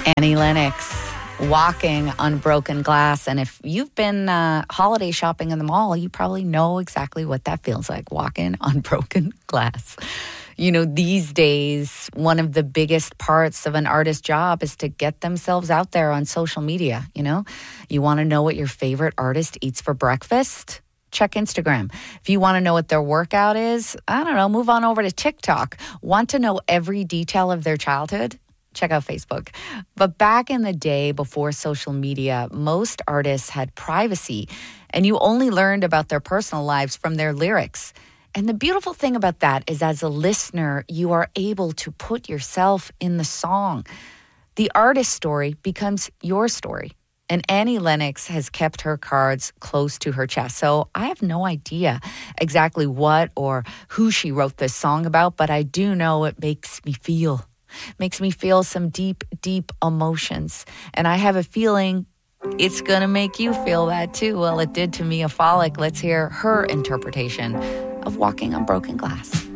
Annie Lennox, Walking on Broken Glass. And if you've been holiday shopping in the mall, you probably know exactly what that feels like, walking on broken glass. You know, these days, one of the biggest parts of an artist's job is to get themselves out there on social media, you know? You want to know what your favorite artist eats for breakfast? Check Instagram. If you want to know what their workout is, I don't know, move on over to TikTok. Want to know every detail of their childhood? Check out Facebook. But back in the day before social media, most artists had privacy, and you only learned about their personal lives from their lyrics. And the beautiful thing about that is, as a listener, you are able to put yourself in the song. The artist's story becomes your story. And Annie Lennox has kept her cards close to her chest. So I have no idea exactly what or who she wrote this song about, but I do know it makes me feel some deep, deep emotions. And I have a feeling it's going to make you feel that too. Well, it did to Mia Folick. Let's hear her interpretation of Walking on Broken Glass.